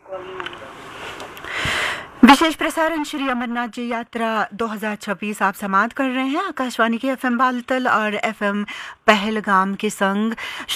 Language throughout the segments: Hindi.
विशेष प्रसारण श्री अमरनाथ जी यात्रा 2026 आप समाप्त कर रहे हैं आकाशवाणी के एफएम बालतल और एफएम पहलगाम के संग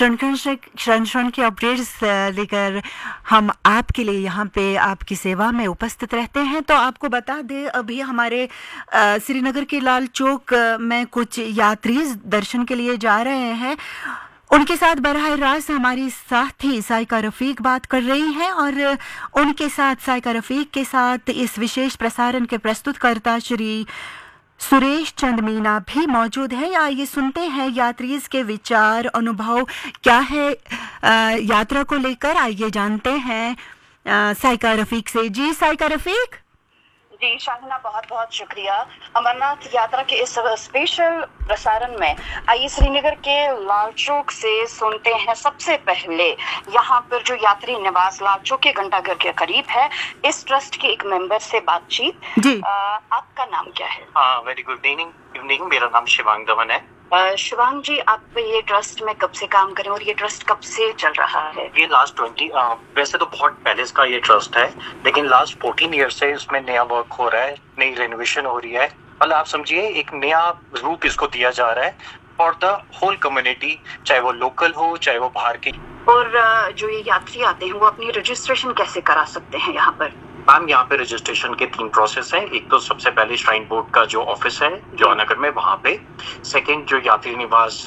क्षण के अपडेट्स लेकर हम आपके लिए यहाँ पे आपकी सेवा में उपस्थित रहते हैं। तो आपको बता दें, अभी हमारे श्रीनगर के लाल चौक में कुछ यात्री दर्शन के लिए जा रहे हैं। उनके साथ बराह रास्त हमारी साथी साइका रफीक बात कर रही हैं और उनके साथ साइका रफीक के साथ इस विशेष प्रसारण के प्रस्तुतकर्ता श्री सुरेश चंद मीना भी मौजूद है। आइए सुनते हैं यात्री के विचार अनुभव क्या है यात्रा को लेकर। आइए जानते हैं साइका रफीक से। जी साइका रफीक। जी शाहिना, बहुत बहुत शुक्रिया। अमरनाथ यात्रा के इस स्पेशल प्रसारण में आइए श्रीनगर के लाल चौक से सुनते हैं सबसे पहले यहाँ पर जो यात्री निवास लाल चौक के घंटाघर के करीब है, इस ट्रस्ट के एक मेंबर से बातचीत। जी आपका नाम क्या है? वेरी गुड इवनिंग, मेरा नाम शिवांग धवन है। शिवांग जी, आप ये ट्रस्ट में कब से काम करें और ये ट्रस्ट कब से चल रहा है? ये लास्ट 20 वैसे तो बहुत पहले का ये ट्रस्ट है, लेकिन लास्ट 14 ईयर से इसमें नया वर्क हो रहा है, नई रेनोवेशन हो रही है। मतलब आप समझिए एक नया रूप इसको दिया जा रहा है फॉर द होल कम्युनिटी, चाहे वो लोकल हो चाहे वो बाहर की। और जो ये यात्री आते हैं वो अपनी रजिस्ट्रेशन कैसे करा सकते हैं यहाँ पर? मैम, यहाँ पे रजिस्ट्रेशन के 3 प्रोसेस है। एक तो सबसे पहले श्राइन बोर्ड का जो ऑफिस है जवाहरनगर में, वहाँ पे। सेकंड जो यात्री निवास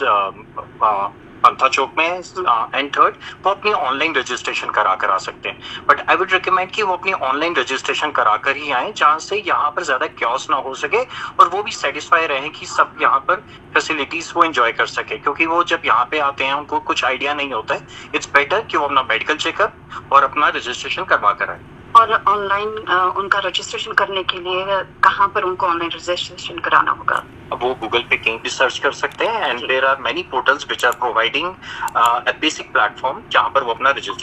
पंथा चौक में, एंड थर्ड वो अपनी ऑनलाइन रजिस्ट्रेशन करा कर आ सकते हैं। बट आई वुड रिकमेंड कि वो अपनी ऑनलाइन रजिस्ट्रेशन करा कर ही आए, जहाँ से यहाँ पर ज्यादा क्योस ना हो सके और वो भी सेटिस्फाई रहे कि सब यहाँ पर फैसिलिटीज वो एंजॉय कर सके। क्योंकि वो जब यहाँ पे आते हैं उनको कुछ आइडिया नहीं होता है। इट्स बेटर कि वो अपना मेडिकल चेकअप और अपना रजिस्ट्रेशन करवा कर आए। और ऑनलाइन उनका रजिस्ट्रेशन करने के लिए कहाँ पर उनको ऑनलाइन रजिस्ट्रेशन कराना होगा? वो गूगल पे कहीं भी सर्च कर सकते हैं and there are many portals which are providing a basic platform जहाँ पर वो अपना रजिस्ट्रेशन